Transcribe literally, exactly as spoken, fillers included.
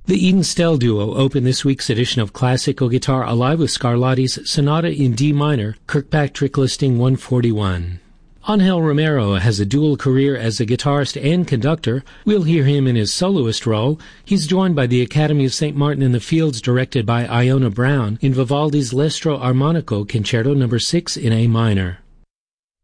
The Eden Stell Duo opened this week's edition of Classical Guitar Alive with Scarlatti's Sonata in D minor, Kirkpatrick listing one forty-one. Angel Romero has a dual career as a guitarist and conductor. We'll hear him in his soloist role. He's joined by the Academy of Saint Martin in the Fields, directed by Iona Brown, in Vivaldi's L'Estro Armonico Concerto number six in A minor.